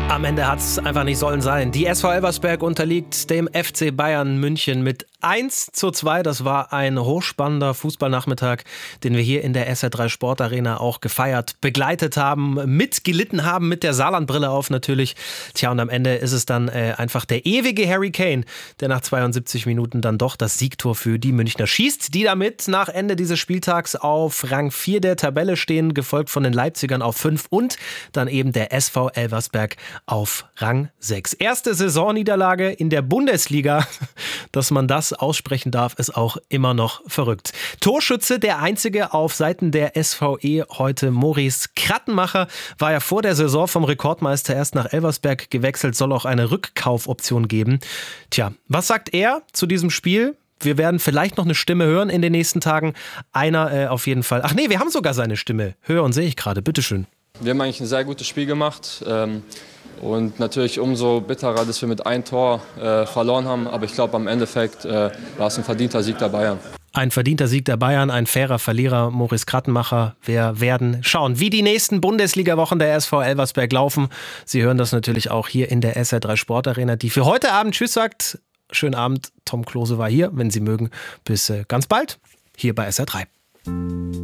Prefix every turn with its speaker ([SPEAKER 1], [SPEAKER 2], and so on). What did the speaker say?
[SPEAKER 1] Am Ende hat es einfach nicht sollen sein. Die SV Elversberg unterliegt dem FC Bayern München mit 1:2. Das war ein hochspannender Fußballnachmittag, den wir hier in der SR3 Sportarena auch gefeiert, begleitet haben, mitgelitten haben, mit der Saarlandbrille auf natürlich. Tja, und am Ende ist es dann einfach der ewige Harry Kane, der nach 72 Minuten dann doch das Siegtor für die Münchner schießt, die damit nach Ende dieses Spieltags auf Rang 4 der Tabelle stehen, gefolgt von den Leipzigern auf 5 und dann eben der SV Elversberg auf Rang 6. Erste Saisonniederlage in der Bundesliga. Dass man das aussprechen darf, ist auch immer noch verrückt. Torschütze, der einzige auf Seiten der SVE heute, Maurice Krattenmacher, war ja vor der Saison vom Rekordmeister erst nach Elversberg gewechselt, soll auch eine Rückkaufoption geben. Tja, was sagt er zu diesem Spiel? Wir werden vielleicht noch eine Stimme hören in den nächsten Tagen. Einer auf jeden Fall. Ach nee, wir haben sogar seine Stimme. Höre und sehe ich gerade. Bitteschön.
[SPEAKER 2] Wir haben eigentlich ein sehr gutes Spiel gemacht. Und natürlich umso bitterer, dass wir mit einem Tor verloren haben. Aber ich glaube, am Endeffekt war es ein verdienter Sieg der Bayern.
[SPEAKER 1] Ein verdienter Sieg der Bayern, ein fairer Verlierer, Maurice Krattenmacher. Wir werden schauen, wie die nächsten Bundesliga-Wochen der SV Elversberg laufen. Sie hören das natürlich auch hier in der SR3 Sportarena, die für heute Abend Tschüss sagt. Schönen Abend, Tom Klose war hier. Wenn Sie mögen, bis ganz bald hier bei SR3.